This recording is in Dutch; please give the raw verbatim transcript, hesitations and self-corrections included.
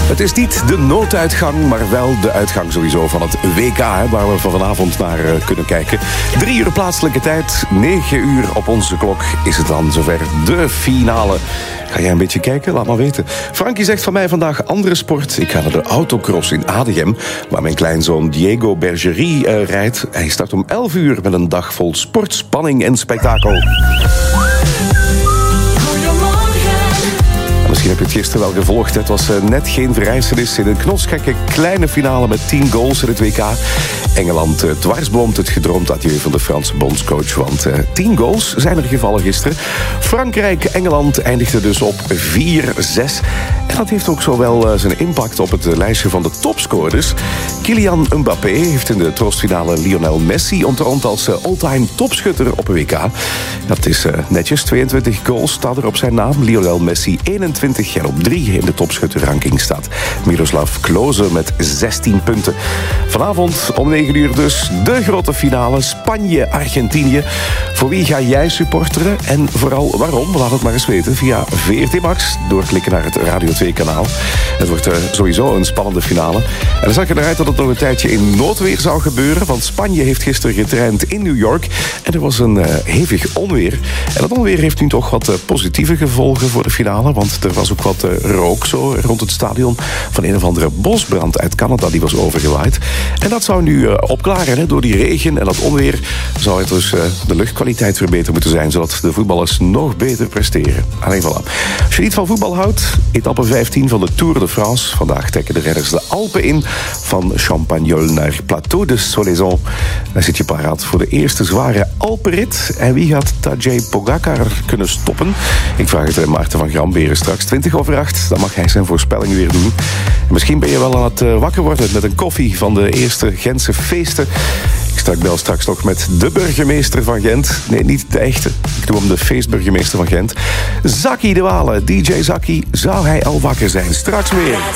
Het is niet de nooduitgang, maar wel de uitgang sowieso van het W K, hè, waar we van vanavond naar uh, kunnen kijken. Drie uur plaatselijke tijd, negen uur op onze klok is het dan zover de finale. Ga jij een beetje kijken? Laat maar weten. Frankie zegt van mij vandaag andere sport. Ik ga naar de autocross in Adegem, waar mijn kleinzoon Diego Bergerie uh, rijdt. Hij start om elf uur met een dag vol sport, spanning en spektakel. Misschien heb je het gisteren wel gevolgd. Het was net geen verijzenis in een knotsgekke kleine finale met tien goals in het W K. Engeland dwarsboomt het gedroomd adieu van de Franse bondscoach. Want uh, tien goals zijn er gevallen gisteren. Frankrijk-Engeland eindigde dus op vier zes. En dat heeft ook zo wel uh, zijn impact op het uh, lijstje van de topscorers. Kylian Mbappé heeft in de trostfinale Lionel Messi ontroond als uh, all-time topschutter op een W K. Dat is uh, netjes. tweeëntwintig goals staat er op zijn naam. Lionel Messi eenentwintig en op drie in de topschutterranking staat Miroslav Klose met zestien punten. Vanavond om negen uur dus de grote finale Spanje-Argentinië. Voor wie ga jij supporteren en vooral waarom? Laat het maar eens weten via V R T Max. Doorklikken naar het Radio twee kanaal. Het wordt uh, sowieso een spannende finale. En dan zag je eruit dat het nog een tijdje in noodweer zou gebeuren. Want Spanje heeft gisteren getraind in New York. En er was een uh, hevig onweer. En dat onweer heeft nu toch wat uh, positieve gevolgen voor de finale. Want er was ook wat uh, rook zo rond het stadion van een of andere bosbrand uit Canada. Die was overgewaaid. En dat zou nu uh, opklaren. Hè. Door die regen en dat onweer zou het dus uh, de luchtkwaliteit verbeterd moeten zijn. Zodat de voetballers nog beter presteren. Alleen voilà. Als je niet van voetbal houdt, etappe vijftien van de Tour de France. Vandaag trekken de redders de Alpen in. Van Champagnole naar Plateau de Solaison. Daar zit je paraat voor de eerste zware Alpenrit. En wie gaat Tadej Pogacar kunnen stoppen? Ik vraag het aan Maarten van Gramberen straks. twintig over acht, dan mag hij zijn voorspelling weer doen. En misschien ben je wel aan het uh, wakker worden met een koffie van de eerste Gentse feesten. Ik stak bel straks nog met de burgemeester van Gent. Nee, niet de echte. Ik doe hem de feestburgemeester van Gent. Zaki de Walen, D J Zaki. Zou hij al wakker zijn? Straks meer.